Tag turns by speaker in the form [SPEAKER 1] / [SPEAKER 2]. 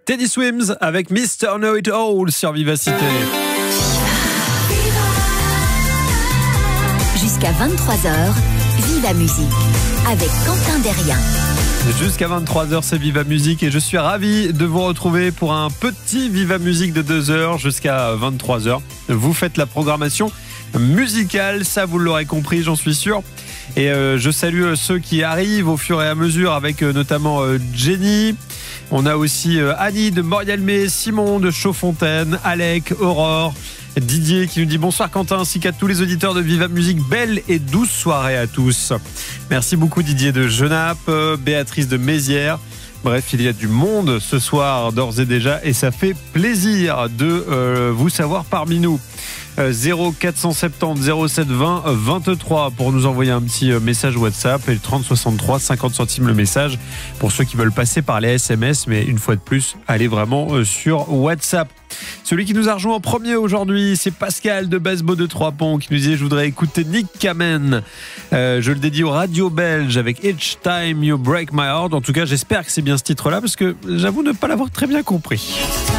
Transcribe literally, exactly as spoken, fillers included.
[SPEAKER 1] Teddy Swims avec mister Know It All sur Vivacité.
[SPEAKER 2] Jusqu'à vingt-trois heures, Viva Musique avec Quentin Derrien.
[SPEAKER 1] Jusqu'à vingt-trois heures, c'est Viva Musique et je suis ravi de vous retrouver pour un petit Viva Musique de deux heures jusqu'à vingt-trois heures. Vous faites la programmation musicale, ça vous l'aurez compris, j'en suis sûr. Et euh, je salue ceux qui arrivent au fur et à mesure avec euh, notamment euh, Jenny. On a aussi euh, Annie de Morialmé, Simon de Chaudfontaine, Alec, Aurore, Didier qui nous dit bonsoir Quentin ainsi qu'à tous les auditeurs de Viva Musique. Belle et douce soirée à tous. Merci beaucoup Didier de Genappe, euh, Béatrice de Mézières. Bref, il y a du monde ce soir d'ores et déjà et ça fait plaisir de euh, vous savoir parmi nous. zéro quatre cent soixante-dix zéro sept vingt vingt-trois pour nous envoyer un petit message WhatsApp et le trente soixante-trois cinquante centimes le message pour ceux qui veulent passer par les S M S, mais une fois de plus, allez vraiment sur WhatsApp. Celui qui nous a rejoint en premier aujourd'hui, c'est Pascal de Basbo de Trois-Ponts qui nous disait je voudrais écouter Nick Kamen. Euh, je le dédie aux radios belges avec Each Time You Break My Heart. En tout cas, j'espère que c'est bien ce titre-là parce que j'avoue ne pas l'avoir très bien compris.